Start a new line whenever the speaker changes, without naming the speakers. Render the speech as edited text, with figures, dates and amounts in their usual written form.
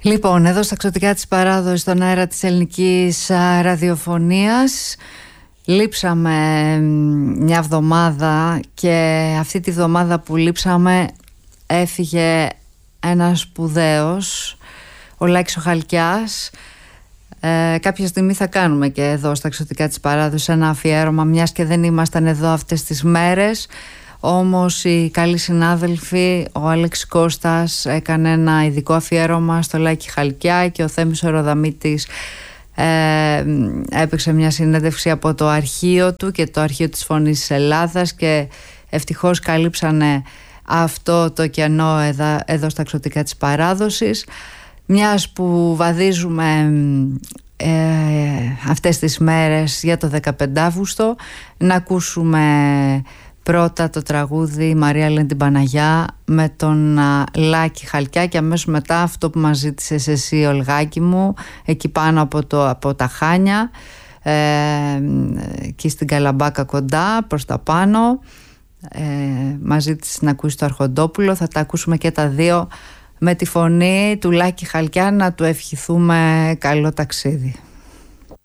Λοιπόν, εδώ στα Ξωτικά της Παράδοσης, στον αέρα της ελληνικής ραδιοφωνίας, λείψαμε μια εβδομάδα και αυτή τη βδομάδα που λείψαμε έφυγε ένας σπουδαίος, ο Λάκης ο Χαλκιάς. Κάποια στιγμή θα κάνουμε και εδώ στα Ξωτικά της Παράδοσης ένα αφιέρωμα, μιας και δεν ήμασταν εδώ αυτές τις μέρες. Όμως οι καλοί συνάδελφοι, ο Αλέξης Κώστας έκανε ένα ειδικό αφιέρωμα στο Λάκη Χαλκιά και ο Θέμης ο Ροδαμίτης έπαιξε μια συνέντευξη από το αρχείο του και το αρχείο της Φωνής της Ελλάδας και ευτυχώς καλύψανε αυτό το κενό εδώ στα Ξωτικά της Παράδοσης. Μιας που βαδίζουμε αυτές τις μέρες για το 15 Αύγουστο, να ακούσουμε πρώτα το τραγούδι «Μαρία λένε την Παναγιά» με τον Λάκη Χαλκιά και αμέσως μετά αυτό που μας ζήτησες εσύ, Ολγάκη μου, εκεί πάνω από τα Χάνια, εκεί στην Καλαμπάκα κοντά προς τα πάνω, μας ζήτησες να ακούσεις το Αρχοντόπουλο. Θα τα ακούσουμε και τα δύο με τη φωνή του Λάκη Χαλκιά, να του ευχηθούμε καλό ταξίδι.